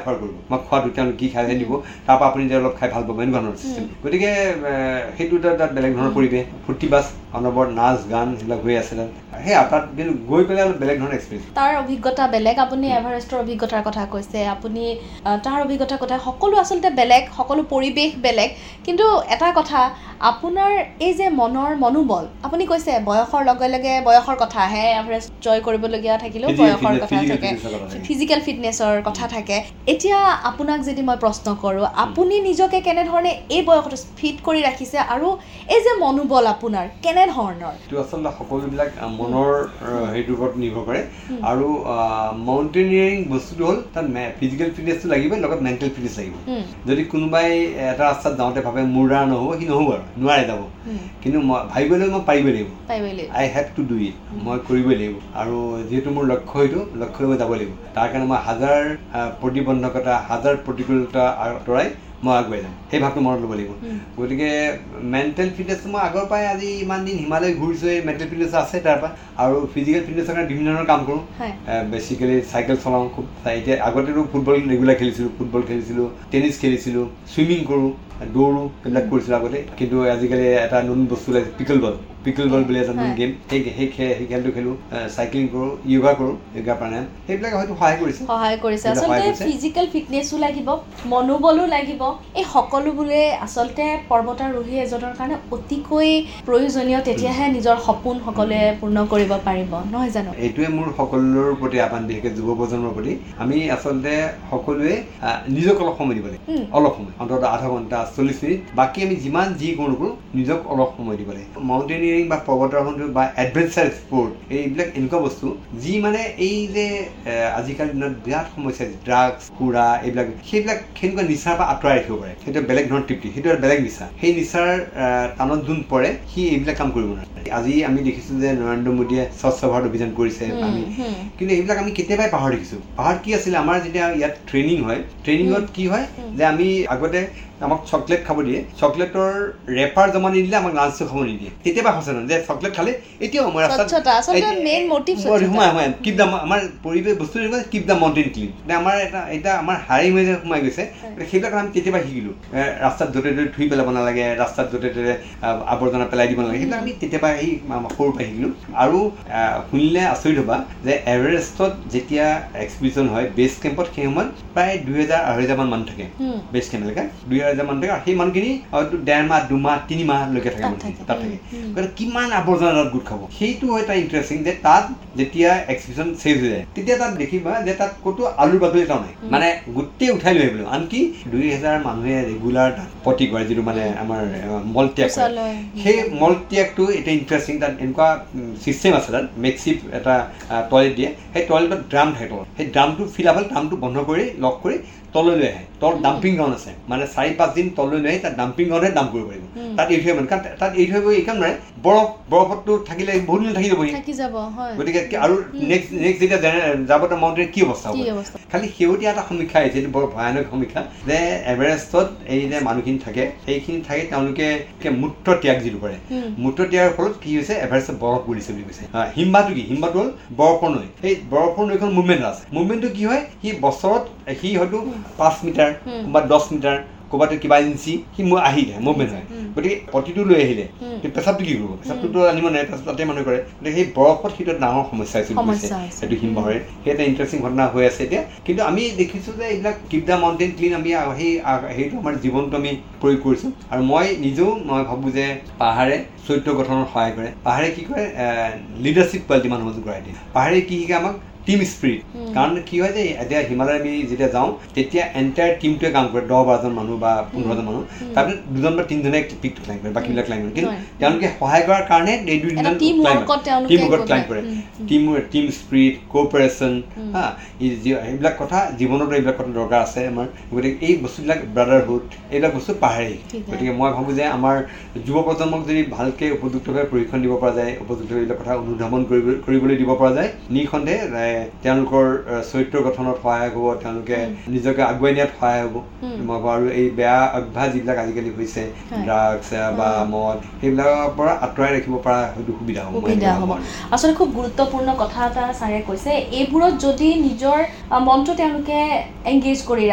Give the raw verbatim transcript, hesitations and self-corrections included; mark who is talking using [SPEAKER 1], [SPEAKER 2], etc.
[SPEAKER 1] prefer কৰিব মই খোৱাটো তেওঁলোকে কি খাই দিব তাৰপৰা আপুনি যে অলপ খাই ভাল পাব এনেকুৱা ধৰণৰ চিষ্টেম গতিকে সেইটো এটা বেলেগ ধৰণৰ পৰিৱেশ ফূৰ্তি বাছ অনবৰ নাচ গান সেইবিলাক হৈ আছে সেই তাত কিন্তু গৈ পেলাই অলপ বেলেগ ধৰণৰ এক্সপিৰিয়েঞ্চ
[SPEAKER 2] তাৰ অভিজ্ঞতা বেলেগ আপুনি এভাৰেষ্টৰ অভিজ্ঞতাৰ কথা কৈছে আপুনি তাৰ অভিজ্ঞতাৰ কথা সকলো আচলতে বেলেগ সকলো পৰিৱেশ বেলেগ কিন্তু এটা কথা আপোনাৰ এই যে মনৰ মনোবল আপুনি কৈছে বয়সৰ লগে লগে বয়সৰ কথা আহে এভাৰেষ্ট জয় কৰিবলগীয়া থাকিলেও বয়সৰ কথা থাকে ফিজিকেল ফিটনেছৰ কথা থাকে এতিয়া আপোনাক যদি মই প্ৰশ্ন কৰোঁ আপুনি নিজকে কেনেধৰণে এই বয়সত ফিট কৰি ৰাখিছে আৰু এই যে মনোবল আপোনাৰ কেনেধৰণৰ
[SPEAKER 1] এইটো আচলতে সকলোবিলাক মনৰ সেইটোৰ ওপৰত নিৰ্ভৰ কৰে আৰু মাউণ্টেইনিয়াৰিং বস্তুটো হ'ল তাত ফিজিকেল ফিটনেছটো লাগিবই লগত মেণ্টেল ফিটনেছ লাগিব যদি কোনোবাই এটা ৰাস্তাত যাওঁতে ভাবে মোৰ দ্বাৰা নহ'ব সি নহ'ব আৰু নোৱাৰে যাব কিন্তু মই ভাবিবলৈ মই পাৰিবই লাগিব আই হেভ টু ডু ইট মই কৰিবই লাগিব আৰু যিহেতু মোৰ লক্ষ্য সেইটো লক্ষ্য লৈ মই যাব লাগিব তাৰ কাৰণে মই হাজাৰ প্ৰতিবন্ধকতা হাজাৰ প্ৰতিকূলতা আঁতৰাই মই আগুৱাই যাম সেই ভাৱটো মনত ল'ব লাগিব গতিকে মেণ্টেল ফিটনেছটো মই আগৰ পৰাই আজি ইমান দিন হিমালয় ঘূৰিছোঁ এই মেণ্টেল ফিটনেছ আছে তাৰ পৰা আৰু ফিজিকেল ফিটনেছৰ কাৰণে বিভিন্ন ধৰণৰ কাম কৰোঁ বেচিকেলি চাইকেল চলাওঁ খুব এতিয়া আগতেতো ফুটবল ৰেগুলাৰ খেলিছিলোঁ ফুটবল খেলিছিলোঁ টেনিছ খেলিছিলোঁ চুইমিং কৰোঁ দৌৰোঁ এইবিলাক কৰিছিলোঁ আগতে কিন্তু আজিকালি এটা নতুন বস্তু ওলাইছে পিকল বল পিকল বল বুলি এটা নতুন গেম সেই সেই সেই খেলটো খেলোঁ চাইক্লিং কৰোঁ য়োগা কৰোঁ য়োগা প্ৰাণায়াম সেইবিলাক হয়তো সহায় কৰিছে
[SPEAKER 2] সহায় কৰিছে আচলতে ফিজিকেল ফিটনেছো লাগিব মনোবলো লাগিব এই সকলোবোৰে আচলতে পৰ্বতাৰোহী এজনৰ কাৰণে অতিকৈ প্ৰয়োজনীয় তেতিয়াহে নিজৰ সপোন সকলোৱে পূৰ্ণ কৰিব পাৰিব নহয় জানো
[SPEAKER 1] এইটোৱে মোৰ সকলোৰ প্ৰতি আহ্বান বিশেষকৈ যুৱ প্ৰজন্মৰ প্ৰতি আমি আচলতে সকলোৱে নিজক অলপ সময় দিব লাগে অলপ সময় অন্ততঃ আধা ঘণ্টা চল্লিছ মিনিট বাকী আমি যিমান যি কৰোঁ নকৰোঁ নিজক অলপ সময় দিব লাগে মাউণ্টেইনিয়াৰিং বা পৰ্বতাৰোহণটো বা এডভেঞ্চাৰ স্পৰ্ট এইবিলাক এনেকুৱা বস্তু যি মানে এই যে আজিকালি দিনত বিৰাট সমস্যা ড্ৰাগছ সুৰা এইবিলাক সেইবিলাক সেনেকুৱা নিচাৰ পৰা আঁতৰাই ৰাখিব পাৰে সেইটো বেলেগ ধৰণৰ তৃপ্তি সেইটো এটা বেলেগ নিচা সেই নিচাৰ টানত যোন পৰে সি এইবিলাক কাম কৰিব নোৱাৰে আজি আমি দেখিছোঁ যে নৰেন্দ্ৰ মোদীয়ে স্বচ্ছ ভাৰত অভিযান কৰিছে আমি কিন্তু এইবিলাক আমি কেতিয়াবাই পাহৰি দেখিছোঁ পাহাৰ কি আছিলে আমাৰ যেতিয়া ইয়াত ট্ৰেইনিং হয় ট্ৰেইনিঙত কি হয় যে আমি আগতে আমাক চকলেট খাব দিয়ে চকলেটৰ ৰেপাৰ জমা নিদিলে আমাক লাঞ্চটো খাব নিদিয়ে কেতিয়াবা সচেতন যে চকলেট খালে এতিয়াও মই ৰাস্তাত কিপ দা আমাৰ পৰিৱেশ বস্তু কিপ দা মাউণ্টেইন ক্লিন আমাৰ এটা এটা আমাৰ হাৰি মেজে সোমাই গৈছে সেইবিলাক আমি কেতিয়াবা শিকিলোঁ ৰাস্তাত য'তে ত'তে ধুই পেলাব নালাগে ৰাস্তাত য'তে ত'তে আৱৰ্জনা পেলাই দিব নালাগে সেইবিলাক আমি কেতিয়াবা সেই সৰুৰ পৰা শিকিলোঁ আৰু শুনিলে আচৰিত হ'বা যে এভাৰেষ্টত যেতিয়া এক্সপিডিশ্যন হয় বেছ কেম্পত সেই সময়ত প্ৰায় দুই হাজাৰ আঢ়ৈ হাজাৰ মান মানুহ থাকে বেছ কেম্প এলেকা দুই হাজাৰ মান থাকে আৰু সেই মানুহখিনি হয়তো ডেৰ মাহ দুমাহ তিনি মাহলৈকে থাকে তাত থাকে গতিকে কিমান আৱৰ্জনা তাত গোট খাব সেইটো হয় এটা ইণ্টাৰেষ্টিং যে তাত যেতিয়া এক্সপিডিশ্যন চেঞ্জ হৈ যায় তেতিয়া তাত দেখিবা যে তাত ক'তো আলুৰ বাকলি এটাও নাই মানে গোটেই উঠাই লৈ আহিবলৈ আনকি দুই হাজাৰ মানুহে ৰেগুলাৰ তাত পতি কৰে যিটো মানে আমাৰ মল ত্যাগ কৰে সেই মল ত্যাগটো এটা ইণ্টাৰেষ্টিং তাত এনেকুৱা ছিষ্টেম আছে তাত মেক্সিভ এটা টয়লেট দিয়ে সেই টয়লেটত ড্ৰাম থাকে তলত সেই ড্ৰামটো ফিল আপ হ'ল ড্ৰামটো বন্ধ কৰি লক কৰি তললৈ আহে তল ডাম্পিং গ্ৰাউণ্ড আছে মানে চাৰি পাঁচ দিন তললৈ লৈ আহি তাত ডাম্পিং গ্ৰাউণ্ডে ডাম্প কৰিব পাৰিব তাত এৰি থৈ মানে কাৰণ তাত এৰি থৈ এই কাম নোৱাৰে বৰফ বৰফতো থাকিলে বহুত দিন থাকি যাবহি গতিকে আৰু নেক্সট নেক্সট যেতিয়া যাব মাউণ্টেইন কি অৱস্থা হ'ব খালি শেহতীয়া এটা সমীক্ষা আহিছে এইটো বৰ ভয়ানক সমীক্ষা যে এভাৰেষ্টত এই যে মানুহখিনি থাকে সেইখিনি থাকে তেওঁলোকে মূত্ৰ ত্যাগ যিটো কৰে মূত্ৰ ত্যাগৰ ফলত কি হৈছে এভাৰেষ্টত বৰফ পৰিছে বুলি কৈছে হিমবাহটো কি হিমবাহটো হ'ল বৰফৰ নৈ সেই বৰফৰ নৈখন মুভমেণ্ট আছে মুভমেণ্টটো কি হয় সি বছৰত সি হয়তো পাঁচ মিটাৰ বা দহ মিটাৰ ক'ৰবাত কিবা ইঞ্চি সি মোৰ আহিলে মুভমেণ্ট হয় গতিকে প্ৰতিটো লৈ আহিলে পেচাবটো কি কৰিব পেচাবটোতো আনিব নোৱাৰে পেচাব তাতে মানুহে কৰে গতিকে সেই বৰফত সেইটো ডাঙৰ সমস্যা হৈছিল সেইটো হিমবাহৰে সেই এটা ইণ্টাৰেষ্টিং ঘটনা হৈ আছে এতিয়া কিন্তু আমি দেখিছোঁ যে এইবিলাক কিপ দা মাউণ্টেইন ক্লিন আমি সেই সেইটো আমাৰ জীৱনটো আমি প্ৰয়োগ কৰিছোঁ আৰু মই নিজেও মই ভাবোঁ যে পাহাৰে চৰিত্ৰ গঠনত সহায় কৰে পাহাৰে কি কৰে লিডাৰশ্বিপ কোৱালিটি মানুহৰ মাজত গঢ়াই দিয়ে পাহাৰে কি শিকায় আমাক টিম স্পিৰিট কাৰণ কি হয় যে এতিয়া হিমালয় আমি যেতিয়া যাওঁ তেতিয়া এণ্টায়াৰ টিমটোৱে কাম কৰে দহ বাৰজন মানুহ বা পোন্ধৰজন মানুহ তাৰপিছত দুজন বা তিনিজনে পিকটো ক্লাইম কৰে বাকীবিলাক ক্লাইম কৰে কিন্তু তেওঁলোকে সহায় কৰাৰ কাৰণে এই দুইজন টিম ৱৰ্কত ক্লাইম কৰে টিম টিম স্পিৰিট কোঅপাৰেশ্যন হা এইবিলাক কথা জীৱনতো এইবিলাক কথা দৰকাৰ আছে আমাৰ গতিকে এই বস্তুবিলাক ব্ৰাদাৰহুড এইবিলাক বস্তু পাহাৰেই গতিকে মই ভাবোঁ যে আমাৰ যুৱ প্ৰজন্মক যদি ভালকৈ উপযুক্তভাৱে প্ৰশিক্ষণ দিব পৰা যায় উপযুক্ত এইবিলাক কথা অনুধাৱন কৰিবলৈ দিব পৰা যায় নিঃসন্দেহে তেওঁলোকৰ চৰিত্ৰ গঠনত সহায়ক হ'ব তেওঁলোকে নিজকে আগুৱাই নিয়াত সহায় হ'ব মই ভাবোঁ আৰু এই বেয়া অভ্যাস যিবিলাক আজিকালি হৈছে ড্ৰাগছ বা মদ সেইবিলাকৰ পৰা আঁতৰাই ৰাখিব পৰা হয়তো সুবিধা হ'ব
[SPEAKER 2] আচলতে খুব গুৰুত্বপূৰ্ণ কথা এটা ছাৰে কৈছে এইবোৰত যদি নিজৰ মনটো তেওঁলোকে এংগেজ কৰি